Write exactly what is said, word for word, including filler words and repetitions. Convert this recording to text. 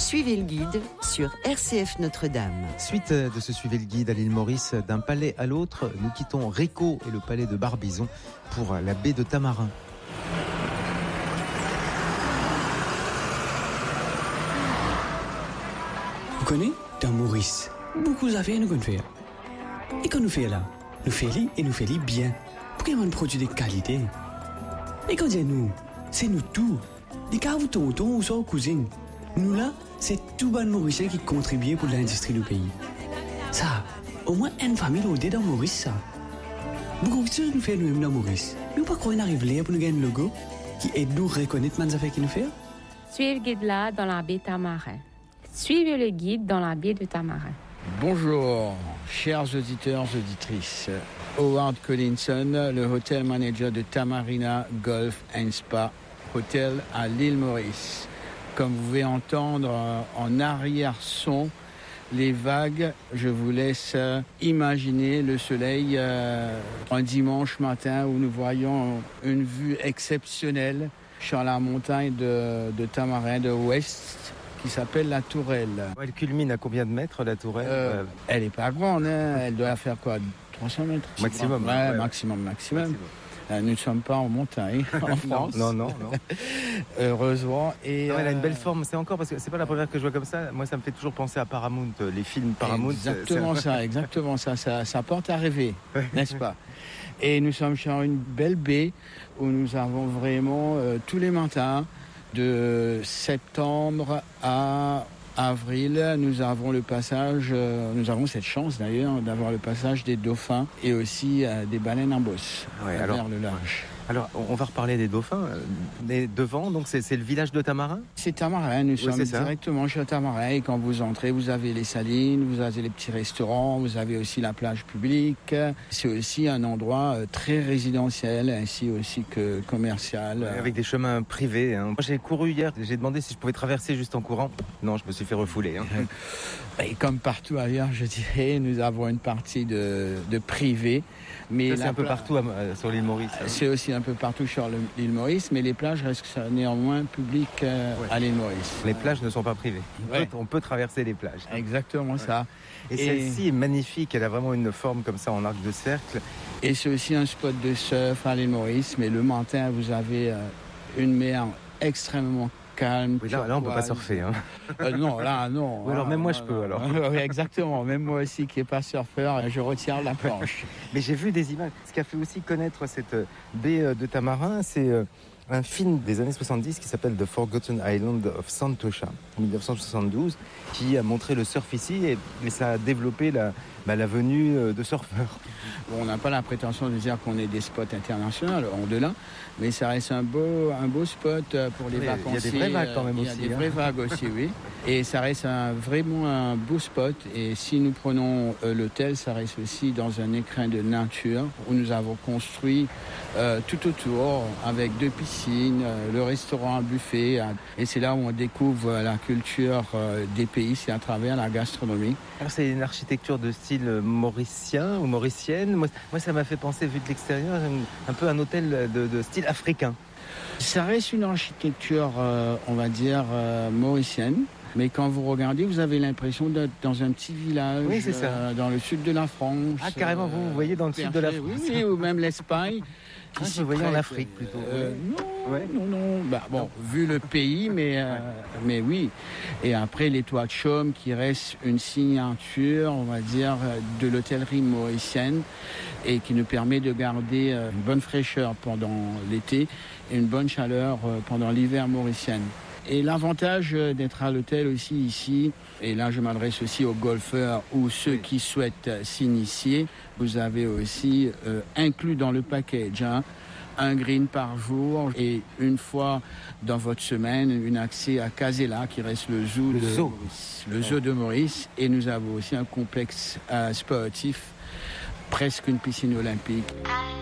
Suivez le guide sur R C F Notre-Dame. Suite de ce Suivez le guide à l'île Maurice, d'un palais à l'autre, nous quittons Réco et le palais de Barbizon pour la baie de Tamarin. Vous connaissez dans Maurice, beaucoup d'affaires nous connaissons faire. Et quand nous faisons là, nous faisons et nous faisons bien. Pour qu'il y ait un produit de qualité. Et quand dit nous, c'est nous tout. Les cartes tonton ou soit cousine. Nous là, c'est tout bon Mauricien qui contribue pour l'industrie du pays. Ça, au moins une famille au dans Maurice, ça. Beaucoup de choses nous fait nous-mêmes dans Maurice. Mais pas qu'on arrive là pour nous gagner un logo qui aide nous à reconnaître les affaires qui nous fait. Suivez le guide là dans la baie de Tamarin. Suivez le guide dans la baie de Tamarin. Bonjour, chers auditeurs, auditrices. Howard Collinson, le hotel manager de Tamarina Golf and Spa Hotel à l'île Maurice. Comme vous pouvez entendre en arrière-son les vagues, je vous laisse imaginer le soleil euh, un dimanche matin où nous voyons une vue exceptionnelle sur la montagne de, de Tamarin de l'Ouest qui s'appelle la Tourelle. Elle culmine à combien de mètres la Tourelle euh, Elle n'est pas grande, hein. Elle doit faire quoi, trois cents mètres Maximum. Ouais, ouais, maximum, maximum. maximum. Nous ne sommes pas en montagne, en France. Non, non, non. Heureusement. Et non, euh... elle a une belle forme. C'est encore parce que c'est pas la première que je vois comme ça. Moi, ça me fait toujours penser à Paramount, les films Paramount. Exactement c'est... ça, exactement ça, ça. Ça porte à rêver, n'est-ce pas? Et nous sommes sur une belle baie où nous avons vraiment euh, tous les matins de septembre à avril, nous avons le passage, euh, nous avons cette chance d'ailleurs d'avoir le passage des dauphins et aussi euh, des baleines en bosse ouais, vers alors, le large. Alors, on va reparler des dauphins. Mais devant, donc c'est, c'est le village de Tamarin ? C'est Tamarin, nous oui, sommes directement chez Tamarin. Et quand vous entrez, vous avez les salines, vous avez les petits restaurants, vous avez aussi la plage publique. C'est aussi un endroit très résidentiel, ainsi aussi que commercial. Ouais, avec des chemins privés. Hein. Moi, j'ai couru hier, j'ai demandé si je pouvais traverser juste en courant. Non, je me suis fait refouler. Hein. Et comme partout ailleurs, je dirais, nous avons une partie de, de privé. Mais ça, c'est un peu pla... partout euh, sur l'île Maurice. Hein. C'est aussi un peu partout sur l'île Maurice, mais les plages restent néanmoins publiques euh, ouais. à l'île Maurice. Les plages ne sont pas privées. On, ouais. peut, on peut traverser les plages. Exactement ouais. ça. Et, Et celle-ci est magnifique, elle a vraiment une forme comme ça en arc de cercle. Et c'est aussi un spot de surf à l'île Maurice, mais le matin, vous avez euh, une mer extrêmement calme. Oui, là, là, on ne peut pas surfer. Hein. Euh, non, là, non. Ou alors, même non, moi, non, je peux. Non. Alors. Oui, exactement. Même moi aussi, qui n'est pas surfeur, je retire la planche. Mais j'ai vu des images. Ce qui a fait aussi connaître cette baie de Tamarin, c'est un film des années soixante-dix qui s'appelle The Forgotten Island of Santocha, en dix-neuf cent soixante-douze, qui a montré le surf ici et, et ça a développé la, bah, la venue de surfeurs. Bon, on n'a pas la prétention de dire qu'on est des spots internationaux, au-delà, mais ça reste un beau, un beau spot pour les vacanciers. Il y a des vraies vagues quand même il aussi. Il y a des hein. vraies vagues aussi, oui. Et ça reste un, vraiment un beau spot. Et si nous prenons euh, l'hôtel, ça reste aussi dans un écrin de nature où nous avons construit euh, tout autour avec deux piscines, euh, le restaurant, un buffet. Euh, et c'est là où on découvre la culture euh, des pays, c'est à travers la gastronomie. Alors c'est une architecture de style mauricien ou mauricienne. Moi, moi ça m'a fait penser, vu de l'extérieur, un peu un hôtel de, de style africain. Ça reste une architecture, euh, on va dire, euh, mauricienne. Mais quand vous regardez, vous avez l'impression d'être dans un petit village, oui, c'est ça. Euh, dans le sud de la France. Ah, carrément, vous, vous voyez dans le sud de la France. Oui, oui, ou même l'Espagne. Ah, vous voyez en Afrique plutôt. Euh, non, ouais. non, non. Bah, bon, non. Vu le pays, mais, euh, ouais. mais oui. Et après, les toits de chaume qui restent une signature, on va dire, de l'hôtellerie mauricienne et qui nous permet de garder une bonne fraîcheur pendant l'été et une bonne chaleur pendant l'hiver mauricien. Et l'avantage d'être à l'hôtel aussi ici, et là je m'adresse aussi aux golfeurs ou ceux qui souhaitent s'initier, vous avez aussi euh, inclus dans le package hein, un green par jour et une fois dans votre semaine, un accès à Casella qui reste le zoo, le de, zoo. Maurice, le zoo de Maurice. Et nous avons aussi un complexe euh, sportif, presque une piscine olympique.